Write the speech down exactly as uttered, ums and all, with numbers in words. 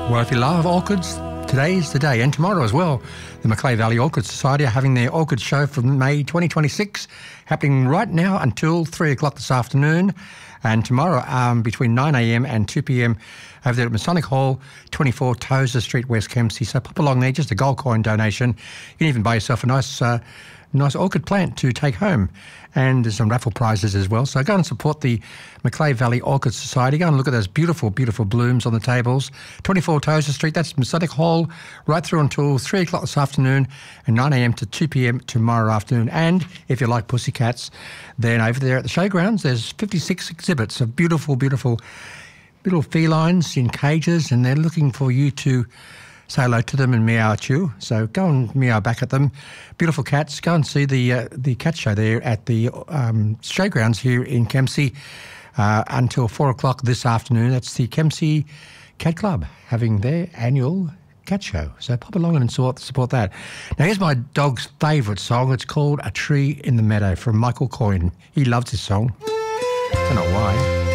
Well, if you love orchids, today's the day, and tomorrow as well. The Macleay Valley Orchid Society are having their orchid show for May twenty twenty-six, happening right now until three o'clock this afternoon, and tomorrow um, between nine a m and two p m over there at Masonic Hall, twenty-four Tozer Street, West Kempsey. So pop along there, just a gold coin donation. You can even buy yourself a nice uh, nice orchid plant to take home. And there's some raffle prizes as well. So go and support the Macleay Valley Orchid Society. Go and look at those beautiful, beautiful blooms on the tables. twenty-four Tozer Street, that's Masonic Hall, right through until three o'clock this afternoon and nine a m to two p m tomorrow afternoon. And if you like pussycats, then over there at the showgrounds, there's fifty-six exhibits of beautiful, beautiful little felines in cages, and they're looking for you to say hello to them and meow at you. So go and meow back at them. Beautiful cats. Go and see the uh, the cat show there at the um, showgrounds here in Kempsey uh, until four o'clock this afternoon. That's the Kempsey Cat Club having their annual cat show. So pop along and support, support that. Now here's my dog's favourite song. It's called A Tree in the Meadow from Michael Coyne. He loves this song. I don't know why.